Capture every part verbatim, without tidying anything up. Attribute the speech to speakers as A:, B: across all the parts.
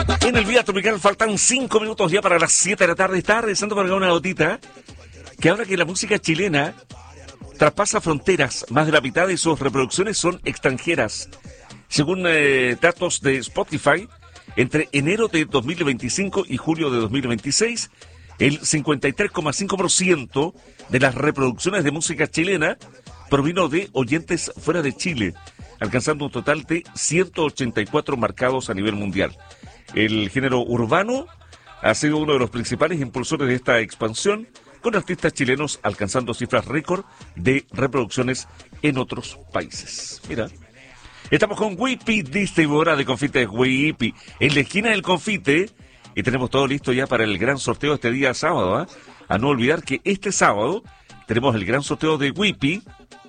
A: En el Vía Tropical faltan cinco minutos ya para las siete de la tarde. Está regresando para acá una notita que ahora que la música chilena traspasa fronteras, más de la mitad de sus reproducciones son extranjeras. Según eh, datos de Spotify, entre enero de dos mil veinticinco y julio de dos mil veintiséis, el cincuenta y tres coma cinco por ciento de las reproducciones de música chilena provino de oyentes fuera de Chile, alcanzando un total de ciento ochenta y cuatro marcados a nivel mundial. El género urbano ha sido uno de los principales impulsores de esta expansión, con artistas chilenos alcanzando cifras récord de reproducciones en otros países. Mira, estamos con Whippy, distribuidora de confites Whippy, en la esquina del confite, y tenemos todo listo ya para el gran sorteo este día sábado. ¿eh? A no olvidar que este sábado tenemos el gran sorteo de Whippy.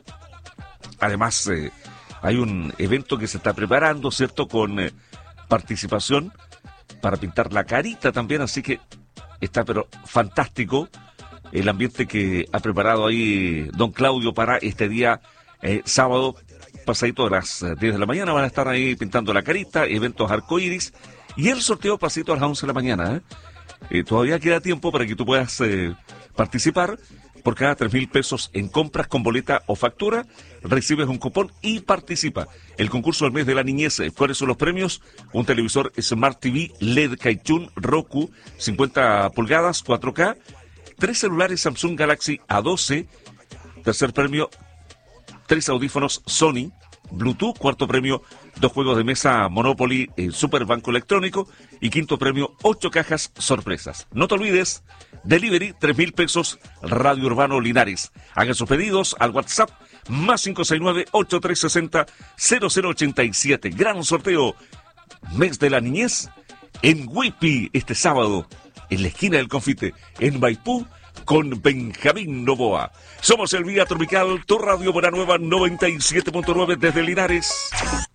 A: Además, eh, hay un evento que se está preparando, ¿cierto?, con eh, participación para pintar la carita también, así que está pero fantástico el ambiente que ha preparado ahí don Claudio para este día eh, sábado, pasadito de las diez de la mañana, van a estar ahí pintando la carita, eventos arcoíris, y el sorteo pasito a las once de la mañana. ¿eh? Eh, todavía queda tiempo para que tú puedas eh, participar. Por cada tres mil pesos en compras con boleta o factura, recibes un cupón y participa. El concurso del mes de la niñez, ¿cuáles son los premios? Un televisor Smart T V L E D Kaichun Roku, cincuenta pulgadas, cuatro K, tres celulares Samsung Galaxy A doce, tercer premio, tres audífonos Sony, Bluetooth, cuarto premio, dos juegos de mesa Monopoly, eh, Super Banco Electrónico, y quinto premio, ocho cajas sorpresas. No te olvides, delivery, tres mil pesos, Radio Urbano Linares. Hagan sus pedidos al WhatsApp, más cinco seis nueve, ocho tres seis cero, cero cero ocho siete. Gran sorteo, mes de la niñez, en Whippy, este sábado, en la esquina del confite, en Maipú, con Benjamín Novoa. Somos el Vía Tropical, tu radio Buena Nueva noventa y siete punto nueve desde Linares.